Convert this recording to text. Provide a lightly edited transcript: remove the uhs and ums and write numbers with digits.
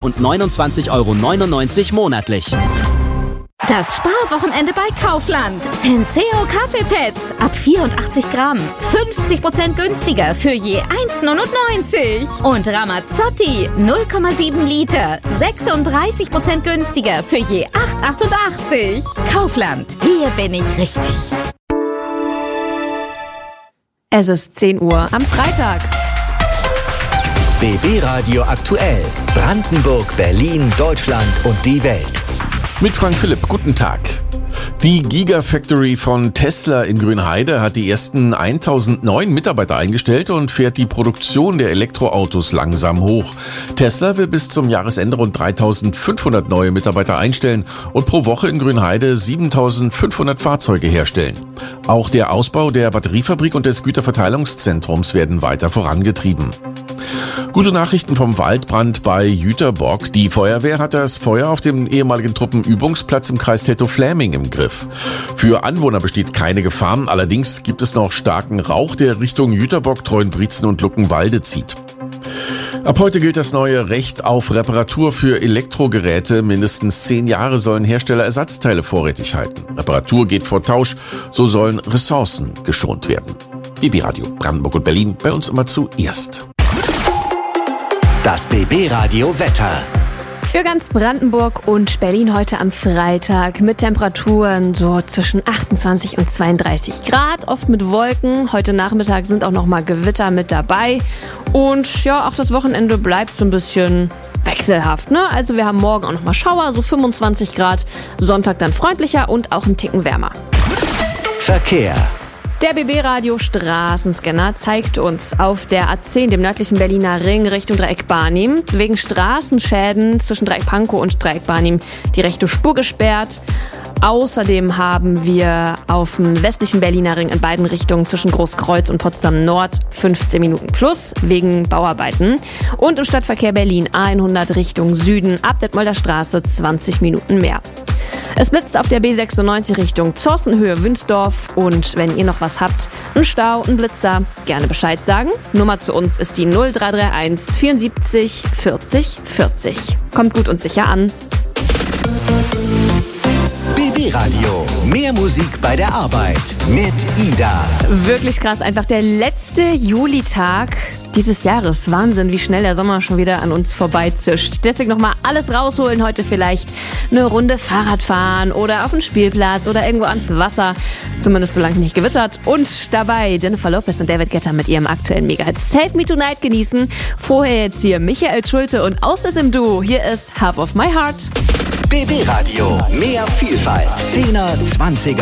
und 29,99 € monatlich. Das Sparwochenende bei Kaufland. Senseo Kaffeepads ab 84 Gramm. 50% günstiger für je 1,99 €. Und Ramazzotti 0,7 Liter. 36% günstiger für je 8,88 €. Kaufland. Hier bin ich richtig. Es ist 10 Uhr am Freitag. BB Radio aktuell. Brandenburg, Berlin, Deutschland und die Welt. Mit Frank Philipp, guten Tag. Die Gigafactory von Tesla in Grünheide hat die ersten 1009 Mitarbeiter eingestellt und fährt die Produktion der Elektroautos langsam hoch. Tesla will bis zum Jahresende rund 3500 neue Mitarbeiter einstellen und pro Woche in Grünheide 7500 Fahrzeuge herstellen. Auch der Ausbau der Batteriefabrik und des Güterverteilungszentrums werden weiter vorangetrieben. Gute Nachrichten vom Waldbrand bei Jüterbock. Die Feuerwehr hat das Feuer auf dem ehemaligen Truppenübungsplatz im Kreis Teltow-Fläming im Griff. Für Anwohner besteht keine Gefahr, allerdings gibt es noch starken Rauch, der Richtung Jüterbock, Treuenbrietzen und Luckenwalde zieht. Ab heute gilt das neue Recht auf Reparatur für Elektrogeräte. Mindestens 10 Jahre sollen Hersteller Ersatzteile vorrätig halten. Reparatur geht vor Tausch, so sollen Ressourcen geschont werden. BB Radio Brandenburg und Berlin, bei uns immer zuerst. Das BB Radio Wetter. Für ganz Brandenburg und Berlin heute am Freitag mit Temperaturen so zwischen 28 und 32 Grad, oft mit Wolken. Heute Nachmittag sind auch nochmal Gewitter mit dabei. Und ja, auch das Wochenende bleibt so ein bisschen wechselhaft, ne? Also wir haben morgen auch nochmal Schauer, so 25 Grad. Sonntag dann freundlicher und auch ein Ticken wärmer. Verkehr. Der BB-Radio Straßenscanner zeigt uns auf der A10, dem nördlichen Berliner Ring, Richtung Dreieck Barnim, wegen Straßenschäden zwischen Dreieck Pankow und Dreieck Barnim die rechte Spur gesperrt. Außerdem haben wir auf dem westlichen Berliner Ring in beiden Richtungen zwischen Großkreuz und Potsdam Nord 15 Minuten plus wegen Bauarbeiten. Und im Stadtverkehr Berlin A100 Richtung Süden ab Detmolder Straße 20 Minuten mehr. Es blitzt auf der B96 Richtung Zorstenhöhe Wünsdorf und wenn ihr noch was habt, ein Stau, ein Blitzer, gerne Bescheid sagen. Nummer zu uns ist die 0331 74 40 40. Kommt gut und sicher an. BB Radio. Mehr Musik bei der Arbeit mit Ida. Wirklich krass, einfach der letzte Julitag dieses Jahres. Wahnsinn, wie schnell der Sommer schon wieder an uns vorbeizischt. Deswegen nochmal alles rausholen. Heute vielleicht eine Runde Fahrrad fahren oder auf den Spielplatz oder irgendwo ans Wasser. Zumindest solange es nicht gewittert. Und dabei Jennifer Lopez und David Guetta mit ihrem aktuellen Mega-Hit Save Me Tonight genießen. Vorher jetzt hier Michael Schulte und Ausses im Duo. Hier ist Half of My Heart. BB Radio. Mehr Vielfalt. 10er, 20er.